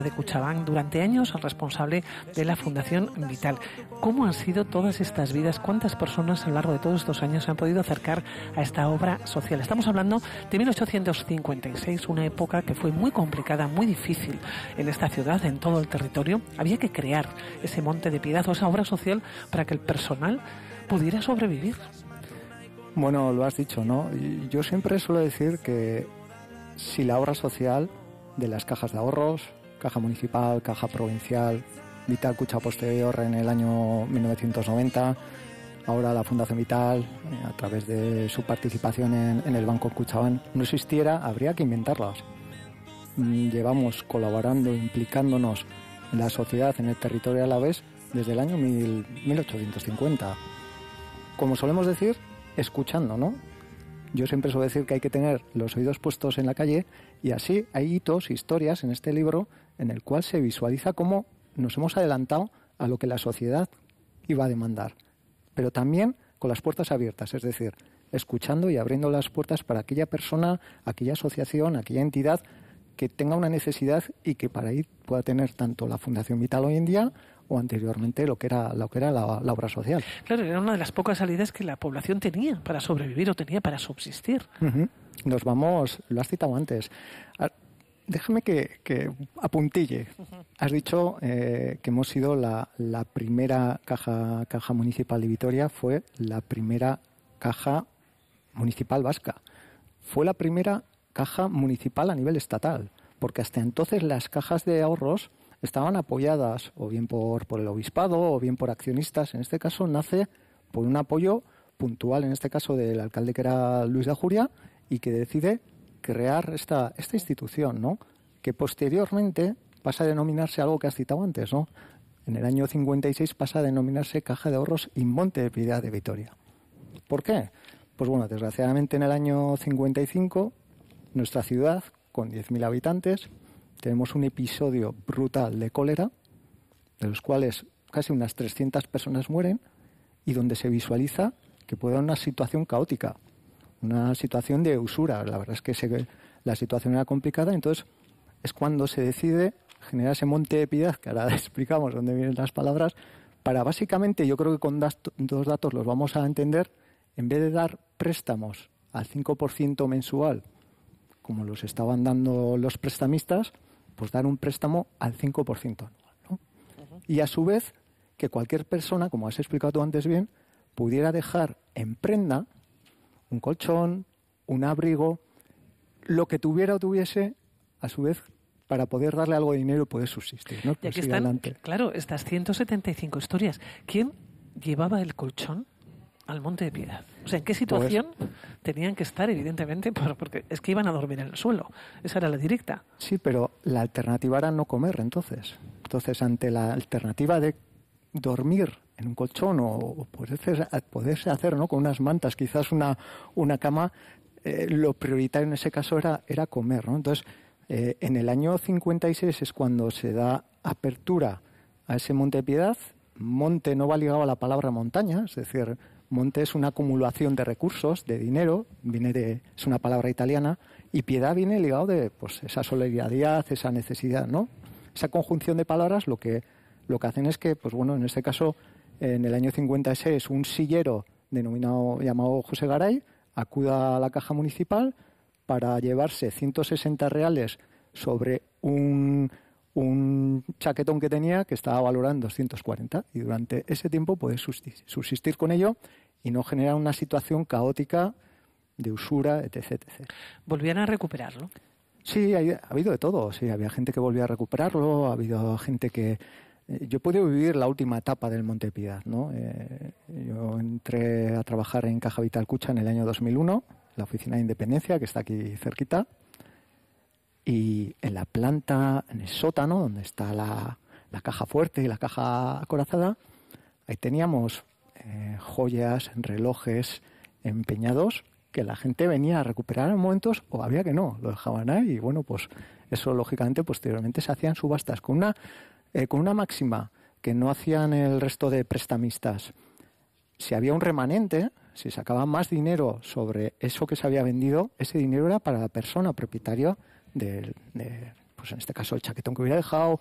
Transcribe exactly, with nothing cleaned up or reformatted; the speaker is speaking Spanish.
de Kutxabank, durante años responsable de la Fundación Vital. ¿Cómo han sido todas estas vidas? ¿Cuántas personas a lo largo de todos estos años se han podido acercar a esta obra social? Estamos hablando de mil ochocientos cincuenta y seis, una época que fue muy complicada, muy difícil en esta ciudad, en todo el territorio. Había que crear ese monte de piedad o esa obra social para que el personal pudiera sobrevivir. Bueno, lo has dicho, ¿no? Yo siempre suelo decir que si la obra social de las cajas de ahorros, Caja Municipal, Caja Provincial, Vital Kutxa posterior en el año mil novecientos noventa, ahora la Fundación Vital, a través de su participación en, en el Banco Kutxabank, no existiera, habría que inventarlas. Llevamos colaborando, implicándonos en la sociedad, en el territorio alavés, desde el año mil ochocientos cincuenta. Como solemos decir, escuchando, ¿no? Yo siempre suelo decir que hay que tener los oídos puestos en la calle, y así hay hitos, historias en este libro en el cual se visualiza cómo nos hemos adelantado a lo que la sociedad iba a demandar, pero también con las puertas abiertas, es decir, escuchando y abriendo las puertas para aquella persona, aquella asociación, aquella entidad que tenga una necesidad y que para ahí pueda tener tanto la Fundación Vital hoy en día o anteriormente lo que era lo que era la, la obra social. Claro, era una de las pocas salidas que la población tenía para sobrevivir o tenía para subsistir. Uh-huh. Nos vamos, lo has citado antes. Déjame que, que apuntille. Uh-huh. Has dicho eh, que hemos sido la, la primera caja, caja municipal de Vitoria, fue la primera caja municipal vasca. Fue la primera caja municipal a nivel estatal, porque hasta entonces las cajas de ahorros estaban apoyadas o bien por, por el obispado o bien por accionistas. En este caso nace por un apoyo puntual, en este caso del alcalde que era Luis de Ajuria, y que decide crear esta, esta institución, ¿no? Que posteriormente pasa a denominarse algo que has citado antes, ¿no? En el año cincuenta y seis pasa a denominarse Caja de Ahorros y Monte de Piedad de Vitoria. ¿Por qué? Pues bueno, desgraciadamente en el año cincuenta y cinco nuestra ciudad, con diez mil habitantes, tenemos un episodio brutal de cólera, de los cuales casi unas trescientas personas mueren, y donde se visualiza que puede haber una situación caótica, una situación de usura. La verdad es que se, la situación era complicada, entonces es cuando se decide generar ese monte de piedad, que ahora explicamos dónde vienen las palabras, para básicamente, yo creo que con das, dos datos los vamos a entender, en vez de dar préstamos al cinco por ciento mensual, como los estaban dando los prestamistas, pues dar un préstamo al cinco por ciento anual, ¿no? Uh-huh. Y a su vez, que cualquier persona, como has explicado tú antes bien, pudiera dejar en prenda un colchón, un abrigo, lo que tuviera o tuviese, a su vez, para poder darle algo de dinero y poder subsistir, ¿no? Y aquí están, adelante. Claro, estas ciento setenta y cinco historias. ¿Quién llevaba el colchón al Monte de Piedad? O sea, ¿en qué situación pues, tenían que estar, evidentemente? Porque es que iban a dormir en el suelo. Esa era la directa. Sí, pero la alternativa era no comer, entonces. Entonces, ante la alternativa de dormir en un colchón o, o poderse, poderse hacer, ¿no?, con unas mantas, quizás una, una cama, eh, lo prioritario en ese caso era, era comer, ¿no? Entonces, eh, en el año cincuenta y seis es cuando se da apertura a ese Monte de Piedad. Monte no va ligado a la palabra montaña, es decir, monte es una acumulación de recursos, de dinero, viene de, es una palabra italiana, y piedad viene ligado de pues esa solidaridad, esa necesidad, ¿no? Esa conjunción de palabras lo que lo que hacen es que, pues bueno, en este caso, en el año cincuenta y seis, un sillero denominado, llamado José Garay, acuda a la caja municipal para llevarse ciento sesenta reales sobre un, un chaquetón que tenía que estaba valorado en doscientos cuarenta, y durante ese tiempo poder subsistir, subsistir con ello y no generar una situación caótica de usura, etcétera, etcétera. ¿Volvían a recuperarlo? Sí, ha, ha habido de todo. Sí, había gente que volvía a recuperarlo, ha habido gente que... Eh, yo he podido vivir la última etapa del Monte de Piedad, ¿no? Eh, yo entré a trabajar en Caja Vital Kutxa en el año dos mil uno, la oficina de Independencia, que está aquí cerquita, y en la planta, en el sótano, donde está la, la caja fuerte y la caja acorazada, ahí teníamos eh, joyas, relojes empeñados que la gente venía a recuperar en momentos, o había que no, lo dejaban ahí, y bueno, pues eso lógicamente posteriormente se hacían subastas con una, eh, con una máxima que no hacían el resto de prestamistas. Si había un remanente, si sacaba más dinero sobre eso que se había vendido, ese dinero era para la persona propietaria del, de, pues en este caso el chaquetón que hubiera dejado,